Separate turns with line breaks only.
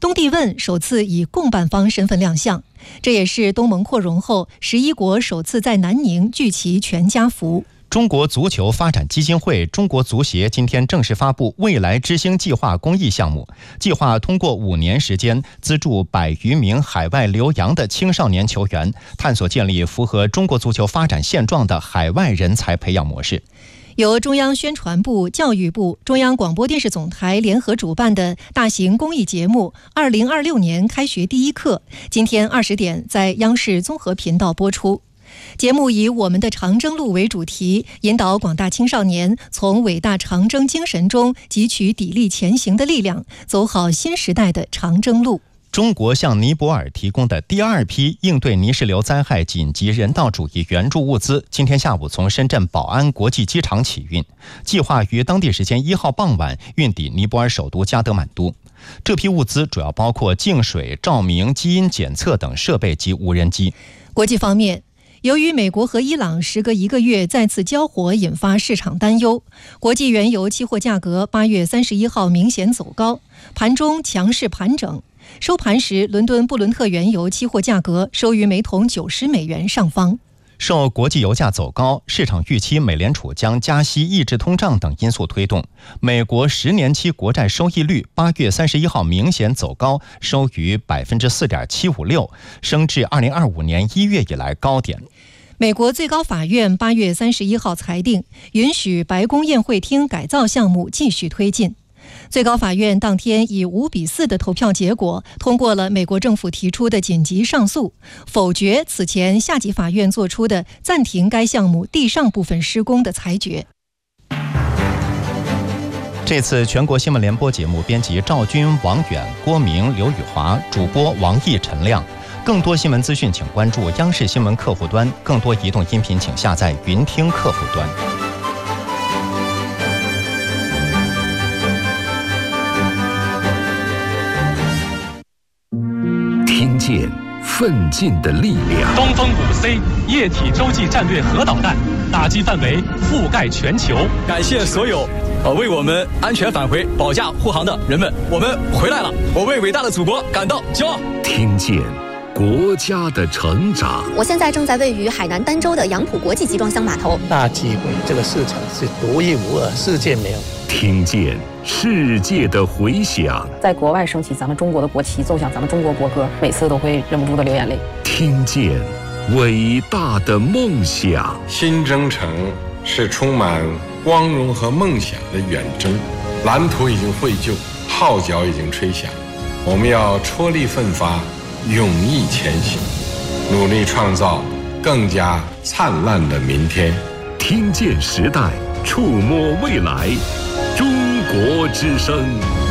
东帝汶首次以共办方身份亮相，这也是东盟扩容后11国首次在南宁聚齐全家福。
中国足球发展基金会、中国足协今天正式发布未来之星计划公益项目，计划通过5年时间资助100余名海外留洋的青少年球员，探索建立符合中国足球发展现状的海外人才培养模式。
由中央宣传部、教育部、中央广播电视总台联合主办的大型公益节目2026年开学第一课，今天20点在央视综合频道播出。节目以我们的长征路为主题，引导广大青少年从伟大长征精神中汲取砥砺前行的力量，走好新时代的长征路。
中国向尼泊尔提供的第2批应对泥石流灾害紧急人道主义援助物资，今天下午从深圳宝安国际机场起运，计划于当地时间1号傍晚运抵尼泊尔首都加德满都。这批物资主要包括净水、照明、基因检测等设备及无人机。
国际方面，由于美国和伊朗时隔1个月再次交火，引发市场担忧，国际原油期货价格8月31号明显走高，盘中强势盘整。收盘时，伦敦布伦特原油期货价格收于每桶90美元上方。
受国际油价走高、市场预期美联储将加息抑制通胀等因素推动，美国10年期国债收益率8月31号明显走高，收于 4.756%， 升至2025年1月以来高点。
美国最高法院8月31号裁定，允许白宫宴会厅改造项目继续推进。最高法院当天以5-4的投票结果通过了美国政府提出的紧急上诉，否决此前下级法院作出的暂停该项目地上部分施工的裁决。
这次全国新闻联播节目编辑赵军、王远、郭明、刘宇华，主播王毅、陈亮。更多新闻资讯请关注央视新闻客户端，更多移动音频请下载云听客户端。
听见奋进的力量。
东风5C 液体洲际战略核导弹打击范围覆盖全球。
感谢所有为我们安全返回保驾护航的人们，我们回来了，我为伟大的祖国感到骄傲。
听见国家的成长。
我现在正在位于海南儋州的杨浦国际集装箱码头。
大机会，这个市场是独一无二，世界没有。
听见世界的回响，
在国外升起咱们中国的国旗，奏响咱们中国国歌，每次都会忍不住的流眼泪。
听见伟大的梦想。
新征程是充满光荣和梦想的远征，蓝图已经绘就，号角已经吹响，我们要踔厉奋发，勇毅前行，努力创造更加灿烂的明天。
听见时代，触摸未来，中国之声。